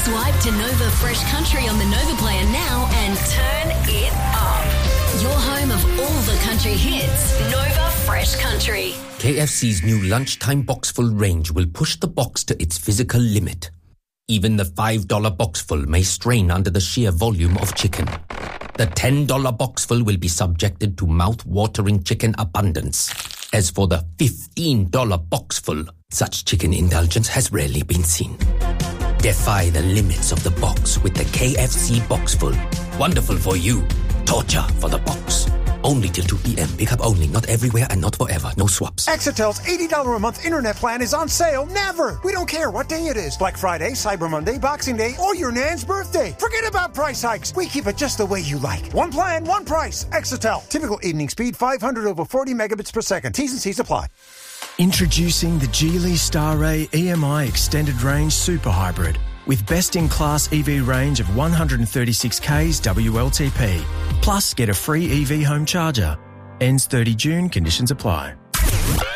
Swipe to Nova Fresh Country on the Nova Player now and turn it up. Your home of all the country hits. Nova Fresh Country. KFC's new lunchtime boxful range will push the box to its physical limit. Even the $5 boxful may strain under the sheer volume of chicken. The $10 boxful will be subjected to mouth-watering chicken abundance. As for the $15 boxful, such chicken indulgence has rarely been seen. Defy the limits of the box with the KFC Boxful. Wonderful for you. Torture for the box. Only till 2 p.m. Pick up only. Not everywhere and not forever. No swaps. Exitel's $80 a month internet plan is on sale never. We don't care what day it is. Black Friday, Cyber Monday, Boxing Day, or your nan's birthday. Forget about price hikes. We keep it just the way you like. One plan, one price. Exitel. Typical evening speed 500 over 40 megabits per second. T's and C's apply. Introducing the Geely Starray EMI Extended Range Super Hybrid with best-in-class EV range of 136 k's WLTP. Plus, get a free EV home charger. Ends 30 June. Conditions apply.